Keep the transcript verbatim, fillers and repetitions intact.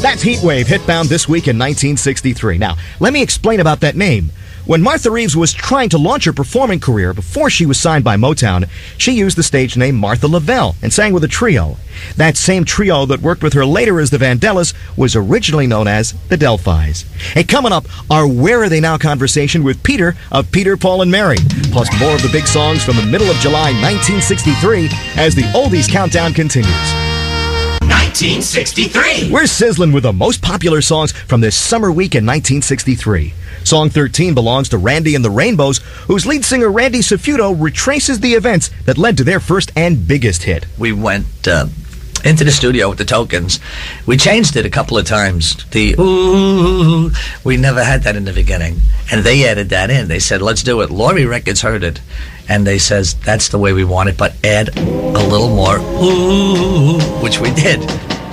That's Heatwave, hitbound this week in nineteen sixty-three. Now, let me explain about that name. When Martha Reeves was trying to launch her performing career before she was signed by Motown, she used the stage name Martha Lavelle and sang with a trio. That same trio that worked with her later as the Vandellas was originally known as the Delphis. Hey, coming up, our Where Are They Now conversation with Peter of Peter, Paul, and Mary, plus more of the big songs from the middle of July nineteen sixty-three as the Oldies Countdown continues. nineteen sixty-three. We're sizzling with the most popular songs from this summer week in nineteen sixty-three. Song thirteen belongs to Randy and the Rainbows, whose lead singer Randy Cifuto retraces the events that led to their first and biggest hit. We went uh, into the studio with the Tokens. We changed it a couple of times. The ooh, we never had that in the beginning. And they added that in. They said, let's do it. Laurie Records heard it. And they says, that's the way we want it, but add a little more ooh, which we did.